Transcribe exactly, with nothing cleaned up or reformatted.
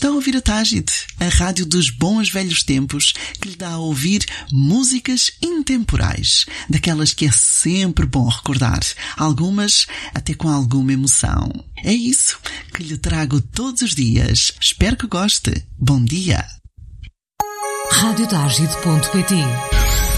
Está a ouvir a Tágide, a rádio dos bons velhos tempos, que lhe dá a ouvir músicas intemporais, daquelas que é sempre bom recordar, algumas até com alguma emoção. É isso que lhe trago todos os dias. Espero que goste. Bom dia. rádio tágide ponto pt